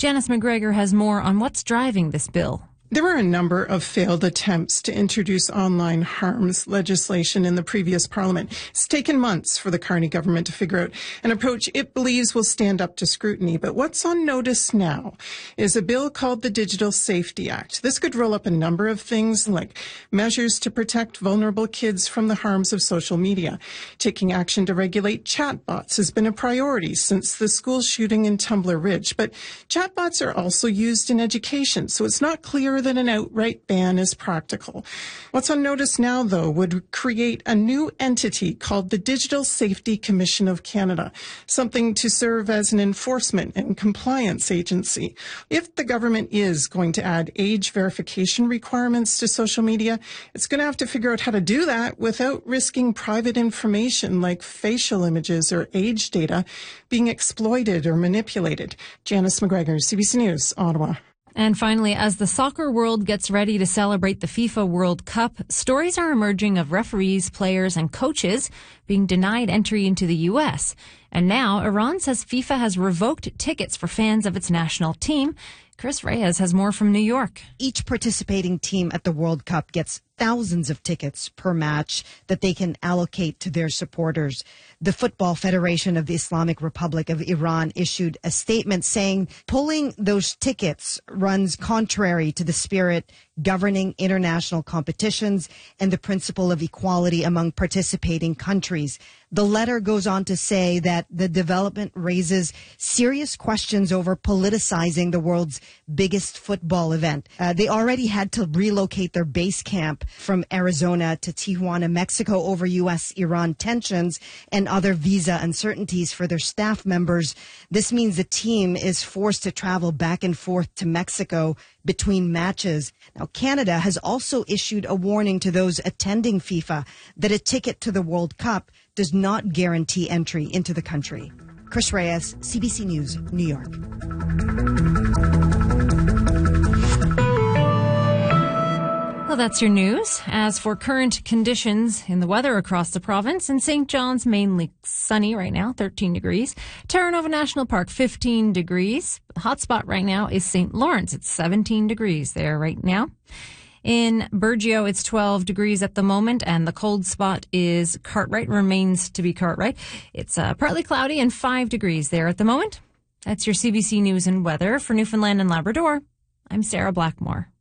Janice McGregor has more on what's driving this bill. There were a number of failed attempts to introduce online harms legislation in the previous parliament. It's taken months for the Carney government to figure out an approach it believes will stand up to scrutiny. But what's on notice now is a bill called the Digital Safety Act. This could roll up a number of things like measures to protect vulnerable kids from the harms of social media. Taking action to regulate chatbots has been a priority since the school shooting in Tumbler Ridge. But chatbots are also used in education, so it's not clear that an outright ban is practical. What's on notice now, though, would create a new entity called the Digital Safety Commission of Canada, something to serve as an enforcement and compliance agency. If the government is going to add age verification requirements to social media, it's going to have to figure out how to do that without risking private information like facial images or age data being exploited or manipulated. Janice McGregor, CBC News, Ottawa. And finally, as the soccer world gets ready to celebrate the FIFA World Cup, stories are emerging of referees, players, and coaches being denied entry into the U.S. And now Iran says FIFA has revoked tickets for fans of its national team. Chris Reyes has more from New York. Each participating team at the World Cup gets thousands of tickets per match that they can allocate to their supporters. The Football Federation of the Islamic Republic of Iran issued a statement saying pulling those tickets runs contrary to the spirit governing international competitions and the principle of equality among participating countries. The letter goes on to say that the development raises serious questions over politicizing the world's biggest football event. They already had to relocate their base camp from Arizona to Tijuana, Mexico over U.S.-Iran tensions and other visa uncertainties for their staff members. This means the team is forced to travel back and forth to Mexico between matches. Now, Canada has also issued a warning to those attending FIFA that a ticket to the World Cup does not guarantee entry into the country. Chris Reyes, CBC News, New York. Well, that's your news. As for current conditions in the weather across the province, in St. John's, mainly sunny right now, 13 degrees. Terra Nova National Park, 15 degrees. The hot spot right now is St. Lawrence. It's 17 degrees there right now. In Burgeo, it's 12 degrees at the moment, and the cold spot is Cartwright, remains to be Cartwright. It's partly cloudy and 5 degrees there at the moment. That's your CBC News and Weather for Newfoundland and Labrador. I'm Sarah Blackmore.